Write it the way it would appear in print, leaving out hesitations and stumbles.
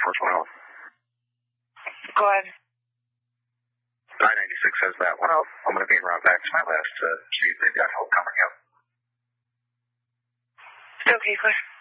412. Go ahead. 996 has that one out. I'm going to be en route back to my list to see if they've got help coming up. Okay, good.